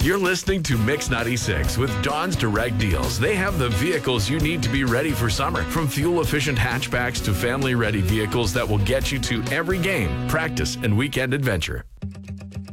You're listening to Mix 96 with Don's Direct Deals. They have the vehicles you need to be ready for summer. From fuel-efficient hatchbacks to family-ready vehicles that will get you to every game, practice, and weekend adventure.